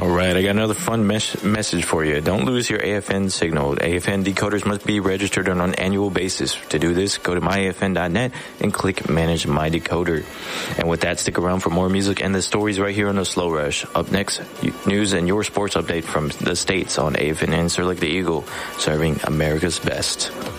All right, I got another fun message for you. Don't lose your AFN signal. AFN decoders must be registered on an annual basis. To do this, go to myafn.net and click Manage My Decoder. And with that, stick around for more music and the stories right here on the Slow Rush. Up next, news and your sports update from the States on AFN and Sir Like the Eagle, serving America's best.